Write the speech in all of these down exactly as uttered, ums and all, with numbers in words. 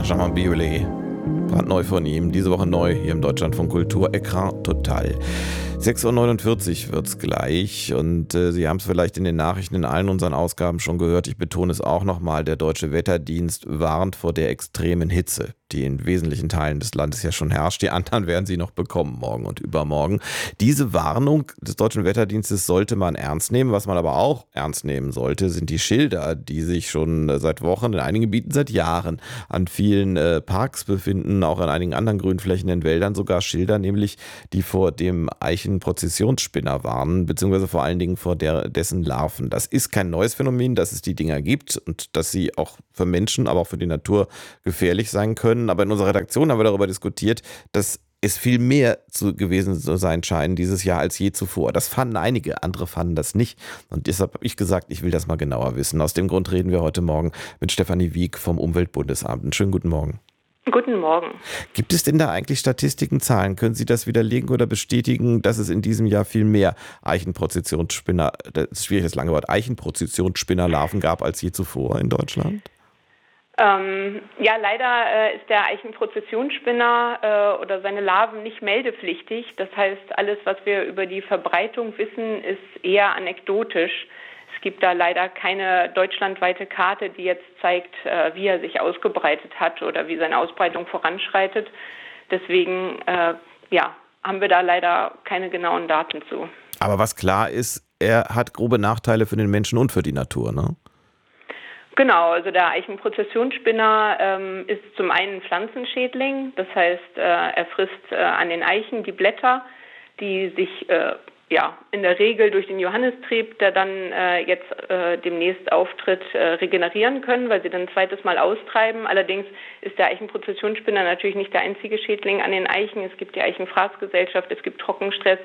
Benjamin Biolay. Brandneu von ihm, diese Woche neu hier im Deutschlandfunk Kultur, Écran total. sechs Uhr neunundvierzig wird es gleich und äh, Sie haben es vielleicht in den Nachrichten in allen unseren Ausgaben schon gehört. Ich betone es auch nochmal, der Deutsche Wetterdienst warnt vor der extremen Hitze, die in wesentlichen Teilen des Landes ja schon herrscht. Die anderen werden sie noch bekommen, morgen und übermorgen. Diese Warnung des Deutschen Wetterdienstes sollte man ernst nehmen. Was man aber auch ernst nehmen sollte, sind die Schilder, die sich schon seit Wochen, in einigen Gebieten seit Jahren, an vielen äh, Parks befinden, auch an einigen anderen Grünflächen in Wäldern, sogar Schilder, nämlich die vor dem Eichen-Prozessionsspinner warnen, beziehungsweise vor allen Dingen vor der, dessen Larven. Das ist kein neues Phänomen, dass es die Dinger gibt und dass sie auch für Menschen, aber auch für die Natur gefährlich sein können. Aber in unserer Redaktion haben wir darüber diskutiert, dass es viel mehr zu gewesen zu sein scheint dieses Jahr als je zuvor. Das fanden einige, andere fanden das nicht. Und deshalb habe ich gesagt, ich will das mal genauer wissen. Aus dem Grund reden wir heute Morgen mit Stefanie Wieck vom Umweltbundesamt. Einen schönen guten Morgen. Guten Morgen. Gibt es denn da eigentlich Statistiken, Zahlen? Können Sie das widerlegen oder bestätigen, dass es in diesem Jahr viel mehr Eichenprozessionsspinner, das ist schwierig, das lange Wort, Eichenprozessionsspinnerlarven gab als je zuvor in Deutschland? Ähm, ja, leider äh, ist der Eichenprozessionsspinner äh, oder seine Larven nicht meldepflichtig. Das heißt, alles, was wir über die Verbreitung wissen, ist eher anekdotisch. Es gibt da leider keine deutschlandweite Karte, die jetzt zeigt, äh, wie er sich ausgebreitet hat oder wie seine Ausbreitung voranschreitet. Deswegen äh, ja, haben wir da leider keine genauen Daten zu. Aber was klar ist, er hat grobe Nachteile für den Menschen und für die Natur, ne? Genau, also der Eichenprozessionsspinner ähm, ist zum einen Pflanzenschädling, das heißt, äh, er frisst äh, an den Eichen die Blätter, die sich äh, ja in der Regel durch den Johannistrieb, der dann äh, jetzt äh, demnächst auftritt, äh, regenerieren können, weil sie dann ein zweites Mal austreiben. Allerdings ist der Eichenprozessionsspinner natürlich nicht der einzige Schädling an den Eichen. Es gibt die Eichenfraßgesellschaft, es gibt Trockenstress.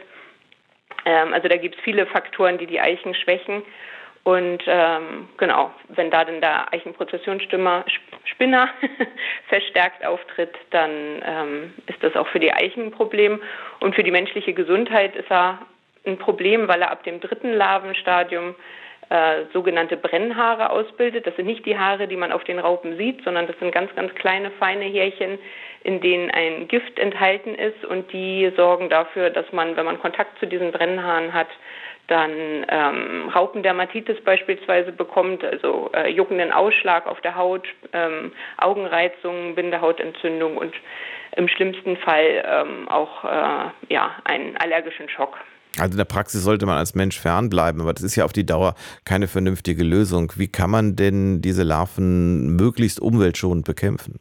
Ähm, also da gibt es viele Faktoren, die die Eichen schwächen. Und ähm, genau, wenn da dann der Eichenprozessionsspinner Spinner verstärkt auftritt, dann ähm, ist das auch für die Eichen ein Problem. Und für die menschliche Gesundheit ist er ein Problem, weil er ab dem dritten Larvenstadium äh, sogenannte Brennhaare ausbildet. Das sind nicht die Haare, die man auf den Raupen sieht, sondern das sind ganz, ganz kleine, feine Härchen, in denen ein Gift enthalten ist. Und die sorgen dafür, dass man, wenn man Kontakt zu diesen Brennhaaren hat, dann ähm, Raupendermatitis beispielsweise bekommt, also äh, juckenden Ausschlag auf der Haut, ähm, Augenreizungen, Bindehautentzündung und im schlimmsten Fall ähm, auch äh, ja, einen allergischen Schock. Also in der Praxis sollte man als Mensch fernbleiben, aber das ist ja auf die Dauer keine vernünftige Lösung. Wie kann man denn diese Larven möglichst umweltschonend bekämpfen?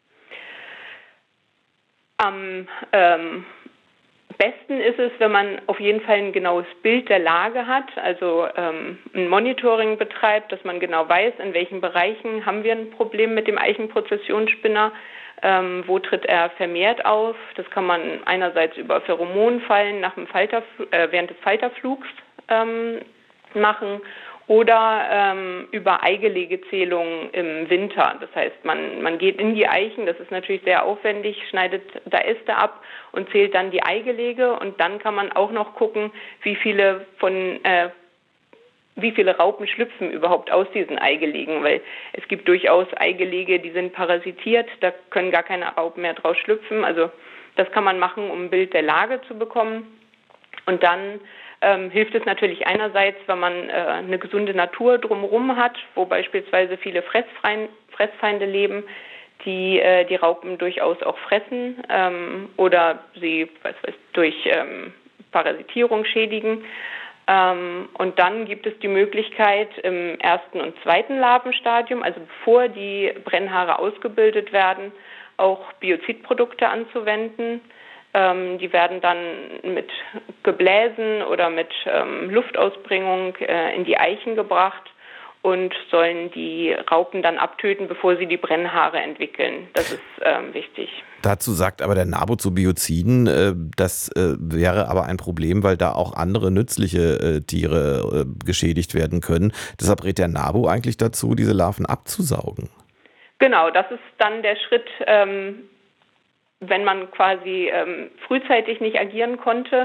Am ähm, besten ist es, wenn man auf jeden Fall ein genaues Bild der Lage hat, also ähm, ein Monitoring betreibt, dass man genau weiß, in welchen Bereichen haben wir ein Problem mit dem Eichenprozessionsspinner, ähm, wo tritt er vermehrt auf. Das kann man einerseits über Pheromonfallen nach dem Falterfl- äh, während des Falterflugs ähm, machen oder ähm, über Eigelegezählungen im Winter. Das heißt, man, man geht in die Eichen, das ist natürlich sehr aufwendig, schneidet da Äste ab und zählt dann die Eigelege und dann kann man auch noch gucken, wie viele von äh, wie viele Raupen schlüpfen überhaupt aus diesen Eigelegen, weil es gibt durchaus Eigelege, die sind parasitiert, da können gar keine Raupen mehr draus schlüpfen. Also das kann man machen, um ein Bild der Lage zu bekommen. Und dann ähm, hilft es natürlich einerseits, wenn man äh, eine gesunde Natur drumherum hat, wo beispielsweise viele Fressfein- Fressfeinde leben, die äh, die Raupen durchaus auch fressen ähm, oder sie was weiß, durch ähm, Parasitierung schädigen. Ähm, und dann gibt es die Möglichkeit, im ersten und zweiten Larvenstadium, also bevor die Brennhaare ausgebildet werden, auch Biozidprodukte anzuwenden. Ähm, die werden dann mit Gebläsen oder mit ähm, Luftausbringung äh, in die Eichen gebracht und sollen die Raupen dann abtöten, bevor sie die Brennhaare entwickeln. Das ist ähm, wichtig. Dazu sagt aber der NABU zu Bioziden, äh, das äh, wäre aber ein Problem, weil da auch andere nützliche äh, Tiere äh, geschädigt werden können. Deshalb rät der NABU eigentlich dazu, diese Larven abzusaugen. Genau, das ist dann der Schritt, ähm, wenn man quasi ähm, frühzeitig nicht agieren konnte,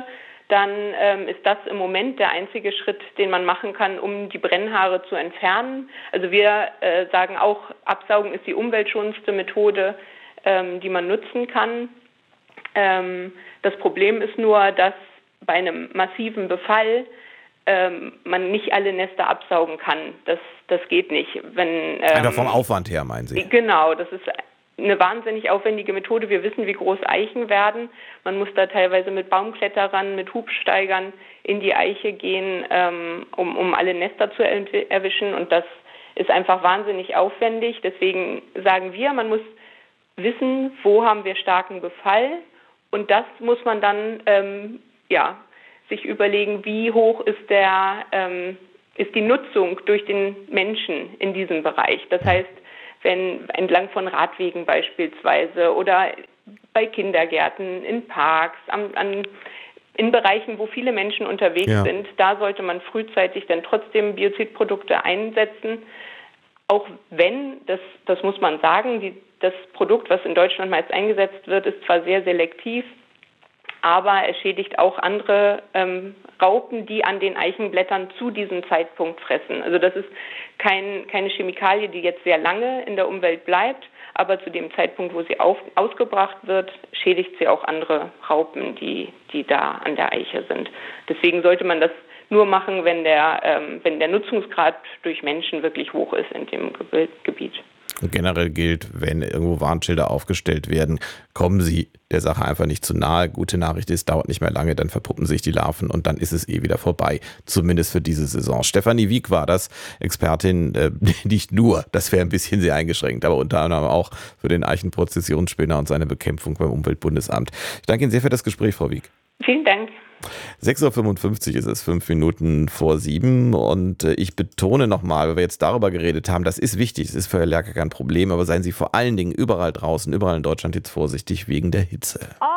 dann ähm, ist das im Moment der einzige Schritt, den man machen kann, um die Brennhaare zu entfernen. Also wir äh, sagen auch, Absaugen ist die umweltschonendste Methode, ähm, die man nutzen kann. Ähm, das Problem ist nur, dass bei einem massiven Befall ähm, man nicht alle Nester absaugen kann. Das, das geht nicht. Wenn, ähm, also vom Aufwand her, meinen Sie? Genau, das ist eine wahnsinnig aufwendige Methode. Wir wissen, wie groß Eichen werden. Man muss da teilweise mit Baumkletterern, mit Hubsteigern in die Eiche gehen, ähm, um, um alle Nester zu er- erwischen. Und das ist einfach wahnsinnig aufwendig. Deswegen sagen wir, man muss wissen, wo haben wir starken Befall. Und das muss man dann ähm, ja, sich überlegen, wie hoch ist, der, ähm, ist die Nutzung durch den Menschen in diesem Bereich. Das heißt, wenn entlang von Radwegen beispielsweise oder bei Kindergärten, in Parks, an, an, in Bereichen, wo viele Menschen unterwegs ja. sind, da sollte man frühzeitig dann trotzdem Biozidprodukte einsetzen. Auch wenn, das, das muss man sagen, die, das Produkt, was in Deutschland meist eingesetzt wird, ist zwar sehr selektiv, aber es schädigt auch andere ähm, Raupen, die an den Eichenblättern zu diesem Zeitpunkt fressen. Also das ist kein, keine Chemikalie, die jetzt sehr lange in der Umwelt bleibt, aber zu dem Zeitpunkt, wo sie auf, ausgebracht wird, schädigt sie auch andere Raupen, die, die da an der Eiche sind. Deswegen sollte man das nur machen, wenn der, ähm, wenn der Nutzungsgrad durch Menschen wirklich hoch ist in dem Ge- Gebiet. Und generell gilt, wenn irgendwo Warnschilder aufgestellt werden, kommen Sie der Sache einfach nicht zu nahe. Gute Nachricht ist, dauert nicht mehr lange, dann verpuppen sich die Larven und dann ist es eh wieder vorbei. Zumindest für diese Saison. Stefanie Wieck war das, Expertin, äh, nicht nur, das wäre ein bisschen sehr eingeschränkt, aber unter anderem auch für den Eichenprozessionsspinner und seine Bekämpfung beim Umweltbundesamt. Ich danke Ihnen sehr für das Gespräch, Frau Wieck. Vielen Dank. sechs Uhr fünfundfünfzig ist es, fünf Minuten vor sieben und ich betone nochmal, weil wir jetzt darüber geredet haben, das ist wichtig, es ist für Allergiker kein Problem, aber seien Sie vor allen Dingen überall draußen, überall in Deutschland jetzt vorsichtig wegen der Hitze.